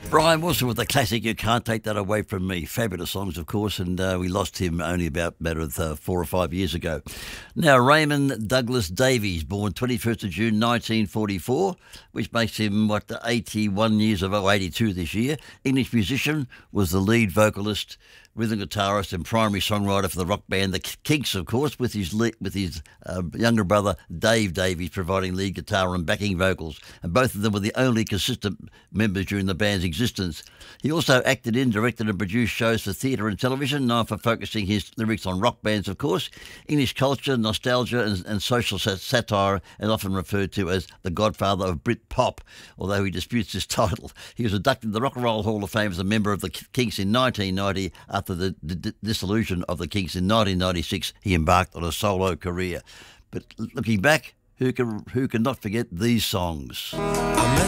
Brian Wilson with the classic You Can't Take That Away From Me. Fabulous songs, of course, and we lost him only about 4 or 5 years ago. Now, Raymond Douglas Davies, born 21st of June 1944, which makes him, 81 years of 82 this year. English musician, was the lead vocalist, rhythm guitarist and primary songwriter for the rock band The Kinks, of course, with his younger brother Dave Davies providing lead guitar and backing vocals, and both of them were the only consistent members during the band's existence. He also acted in, directed and produced shows for theatre and television, known for focusing his lyrics on rock bands, of course, English culture, nostalgia and social satire, and often referred to as the godfather of Brit pop, although he disputes this title. He was inducted in the Rock and Roll Hall of Fame as a member of the Kinks in 1990. After the dissolution of the Kinks in 1996, he embarked on a solo career. But looking back, who can not forget these songs? I met